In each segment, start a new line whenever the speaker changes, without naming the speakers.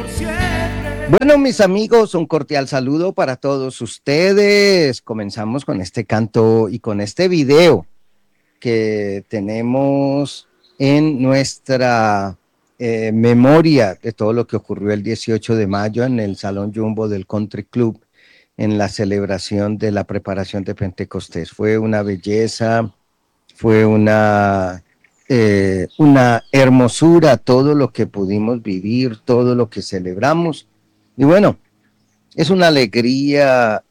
Bueno, mis amigos, un cordial saludo para todos ustedes. Comenzamos con este canto y con este video que tenemos en nuestra memoria de todo lo que ocurrió el 18 de mayo en el Salón Jumbo del Country Club en la celebración de la preparación de Pentecostés. Fue una belleza, fue una hermosura todo lo que pudimos vivir, todo lo que celebramos. Y bueno, es una alegría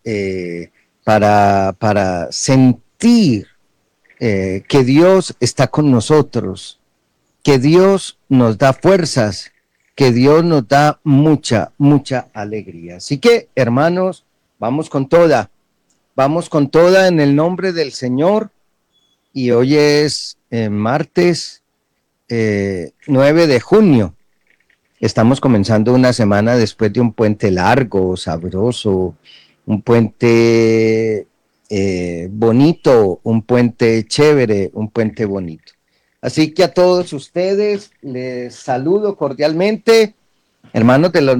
para sentir que Dios está con nosotros, que Dios nos da fuerzas, que Dios nos da mucha, mucha alegría. Así que, hermanos, vamos con toda en el nombre del Señor. Y hoy es martes 9 de junio. Estamos comenzando una semana después de un puente largo, sabroso, un puente bonito, un puente chévere, un puente bonito. Así que a todos ustedes les saludo cordialmente, hermanos de los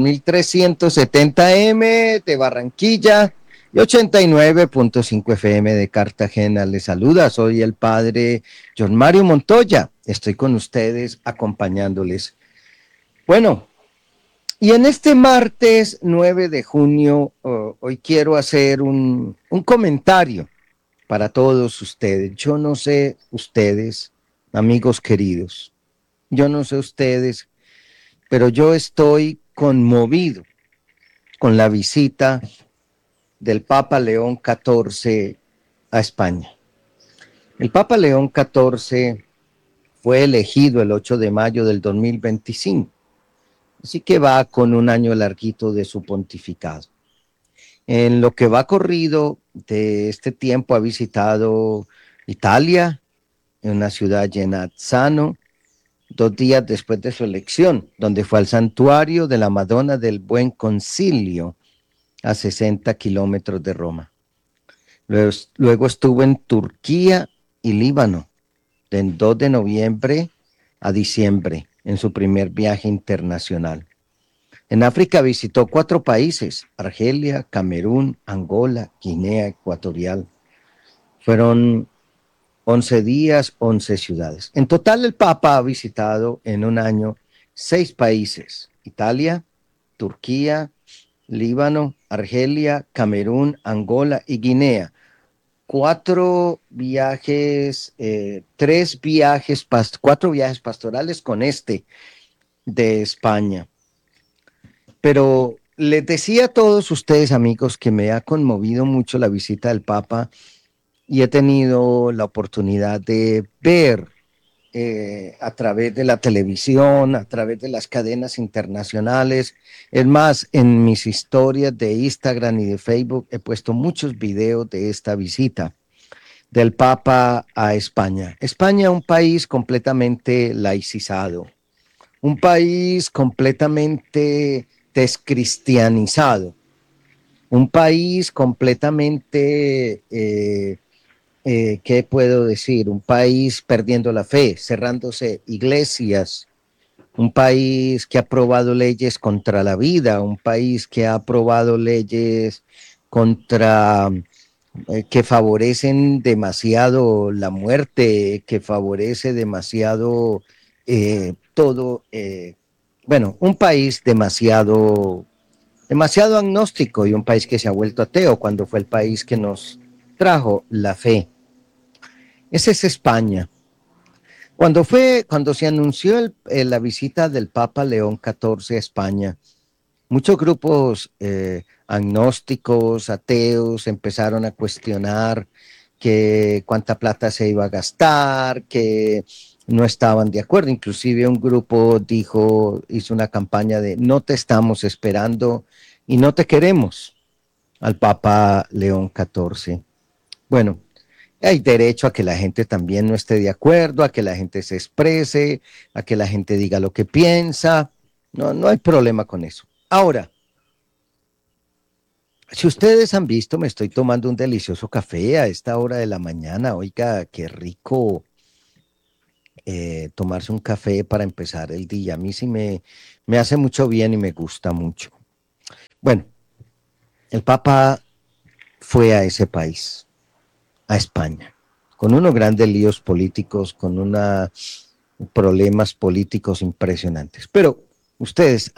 1370M de Barranquilla y 89.5 FM de Cartagena. Les saluda, soy el padre John Mario Montoya. Estoy con ustedes acompañándoles. Bueno, y en este martes 9 de junio, hoy quiero hacer un comentario para todos ustedes. Yo no sé ustedes, amigos queridos, yo no sé ustedes, pero yo estoy conmovido con la visita del Papa León XIV a España. El Papa León XIV fue elegido el 8 de mayo del 2025. Así que va con un año larguito de su pontificado. En lo que va corrido de este tiempo ha visitado Italia, en una ciudad Genazzano, 2 días después de su elección, donde fue al santuario de la Madonna del Buen Concilio, a 60 kilómetros de Roma. Luego estuvo en Turquía y Líbano, del 2 de noviembre a diciembre, en su primer viaje internacional. En África visitó 4 países: Argelia, Camerún, Angola, Guinea Ecuatorial. Fueron 11 días, 11 ciudades. En total, el Papa ha visitado en un año 6 países: Italia, Turquía, Líbano, Argelia, Camerún, Angola y Guinea. 4 viajes, 4 viajes pastorales con este de España. Pero les decía a todos ustedes, amigos, que me ha conmovido mucho la visita del Papa y he tenido la oportunidad de ver a través de la televisión, a través de las cadenas internacionales. Es más, en mis historias de Instagram y de Facebook he puesto muchos videos de esta visita del Papa a España. España, un país completamente laicizado, un país completamente descristianizado, un país completamente, ¿qué puedo decir? Un país perdiendo la fe, cerrándose iglesias, un país que ha aprobado leyes contra la vida, un país que ha aprobado leyes contra que favorecen demasiado la muerte, que favorece demasiado todo, bueno, un país demasiado agnóstico y un país que se ha vuelto ateo cuando fue el país que nos trajo la fe. Esa es España. Cuando se anunció la visita del Papa León XIV a España, muchos grupos agnósticos, ateos, empezaron a cuestionar que cuánta plata se iba a gastar, que no estaban de acuerdo. Inclusive un grupo hizo una campaña de no te estamos esperando y no te queremos al Papa León XIV. Bueno, hay derecho a que la gente también no esté de acuerdo, a que la gente se exprese, a que la gente diga lo que piensa. No, no hay problema con eso. Ahora, si ustedes han visto, me estoy tomando un delicioso café a esta hora de la mañana. Oiga, qué rico tomarse un café para empezar el día. A mí sí me hace mucho bien y me gusta mucho. Bueno, el Papa fue a ese país, a España, con unos grandes líos políticos, con unos problemas políticos impresionantes. Pero ustedes